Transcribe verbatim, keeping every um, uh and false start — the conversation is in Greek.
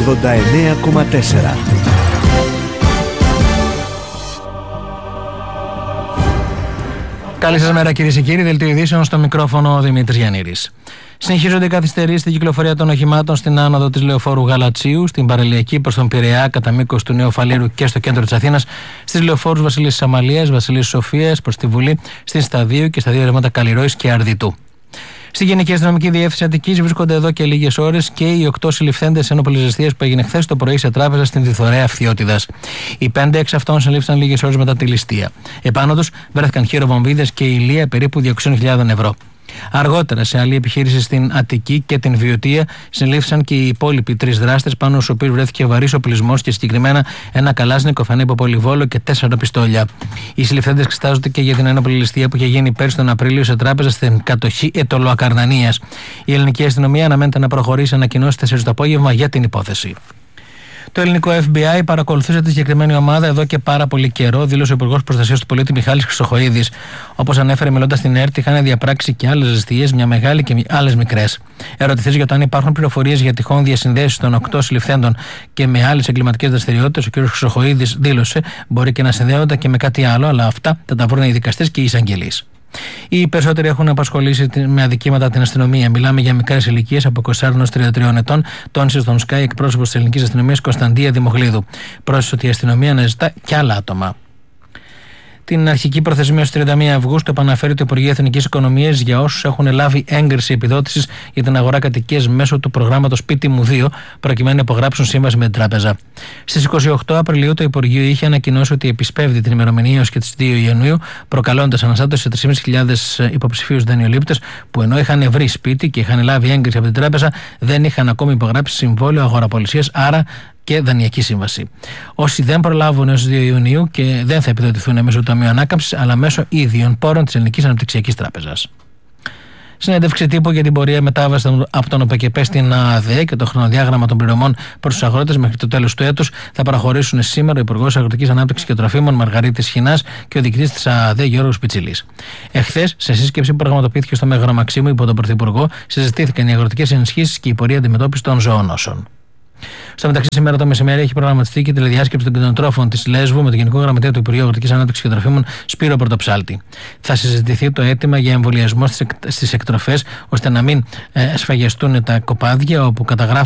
ογδόντα εννέα κόμμα τέσσερα. Καλή σας μέρα, κυρίες και κύριοι. Δελτίο ειδήσεων, στο μικρόφωνο ο Δημήτρης Γιαννήρης. Συνεχίζονται οι καθυστερήσεις στην κυκλοφορία των οχημάτων στην άνοδο της λεωφόρου Γαλατσίου, στην παραλιακή προς τον Πειραιά, κατά μήκος του Νέου Φαλήρου και στο κέντρο της Αθήνας, στις λεωφόρους Βασιλής Αμαλίας, Βασιλής Σοφίας προς τη Βουλή, στην Σταδίου και στα δύο ρεύματα Καλλιρόης και Αρδιτού. Στη Γενική Αστυνομική Διεύθυνση Αττικής βρίσκονται εδώ και λίγες ώρες και οι οκτώ συλληφθέντες ένοπλης ζεστίας που έγινε χθες το πρωί σε τράπεζα στην Διθωρέα Φθιώτιδας. Οι πέντε εξ αυτών συνελήφθησαν λίγες ώρες μετά τη ληστεία. Επάνω τους βρέθηκαν χειροβομβίδες και ηλία περίπου διακόσιες χιλιάδες ευρώ. Αργότερα, σε άλλη επιχείρηση στην Αττική και την Βιωτία, συνελήφθησαν και οι υπόλοιποι τρεις δράστες, πάνω στους οποίους βρέθηκε βαρύς οπλισμός και συγκεκριμένα ένα καλάζνικοφ, ένα υποπολιβόλο και τέσσερα πιστόλια. Οι συλληφθέντες εξετάζονται και για την ένοπλη ληστεία που είχε γίνει πέρσι τον Απρίλιο σε τράπεζα στην κατοχή Ετωλοακαρνανίας. Η ελληνική αστυνομία αναμένεται να προχωρήσει ανακοινώσεις τέσσερις το απόγευμα για την υπόθεση. Το ελληνικό εφ μπι άι παρακολουθούσε τη συγκεκριμένη ομάδα εδώ και πάρα πολύ καιρό, δήλωσε ο Υπουργός Προστασίας του Πολίτη Μιχάλης Χρυσοχοΐδης. Όπως ανέφερε μιλώντας στην ΕΡΤ, είχαν διαπράξει και άλλες ζεστίες, μια μεγάλη και άλλες μικρές. Ερωτηθείς για το αν υπάρχουν πληροφορίες για τυχόν διασυνδέσεις των οκτώ συλληφθέντων και με άλλες εγκληματικές δραστηριότητες, ο κ. Χρυσοχοΐδης δήλωσε: μπορεί και να συνδέονται και με κάτι άλλο, αλλά αυτά θα τα βρουν οι δικαστές και οι εισαγγελείς. Οι περισσότεροι έχουν απασχολήσει με αδικήματα την αστυνομία. Μιλάμε για μικρές ηλικίες από είκοσι έως τριάντα τριών ετών, τόνισε στον Sky εκπρόσωπος της ελληνικής αστυνομίας Κωνσταντία Δημογλίδου. Πρόσθεσε ότι η αστυνομία αναζητά και άλλα άτομα. Την αρχική προθεσμία στις τριάντα μία Αυγούστου επαναφέρει το Υπουργείο Εθνικής Οικονομίας για όσους έχουν λάβει έγκριση επιδότησης για την αγορά κατοικίας μέσω του προγράμματος Σπίτι μου δύο, προκειμένου να υπογράψουν σύμβαση με την τράπεζα. Στις είκοσι οκτώ Απριλίου το Υπουργείο είχε ανακοινώσει ότι επισπεύδει την ημερομηνία έως και τις δύο Ιανουαρίου, προκαλώντας αναστάτωση σε τρεις χιλιάδες πεντακόσιους υποψηφίους δανειολήπτες που ενώ είχαν βρει σπίτι και είχαν λάβει έγκριση από την τράπεζα, δεν είχαν ακόμη υπογράψει συμβόλαιο αγοραπολισίας, άρα και δανειακή σύμβαση. Όσοι δεν προλάβουν έως δύο Ιουνίου και δεν θα επιδοτηθούν μέσω του Ταμείου Ανάκαμψης, αλλά μέσω ίδιων πόρων της Ελληνικής Αναπτυξιακής Τράπεζας. Συνέντευξη τύπου για την πορεία μετάβαση από τον ΟΠΕΚΕΠΕ στην ΑΔΕ και το χρονοδιάγραμμα των πληρωμών προς τους αγρότες μέχρι το τέλος του έτους θα προχωρήσουν σήμερα ο Υπουργός Αγροτικής Ανάπτυξης και Τροφίμων Μαργαρίτης Χινάς και ο διοικητής της ΑΔΕ Γιώργος Πιτσιλής. Εχθές, σε σύσκεψη που πραγματοποιήθηκε στο Μέγαρο Μαξίμου υπό τον Πρωθυπουργό, συζητήθηκαν οι αγροτικές ενισχύσεις και η πορεία αντιμετώπισης των ζωονόσων. Στο μεταξύ, σήμερα το μεσημέρι έχει προγραμματιστεί και τηλεδιάσκεψη των κτηνοτρόφων της Λέσβου με τον Γενικό Γραμματέα του Υπουργείου Αγροτικής Ανάπτυξης και Τροφίμων Σπύρο Πρωτοψάλτη. Θα συζητηθεί το αίτημα για εμβολιασμό στις εκτροφές ώστε να μην ε, σφαγιαστούν τα κοπάδια όπου καταγράφουν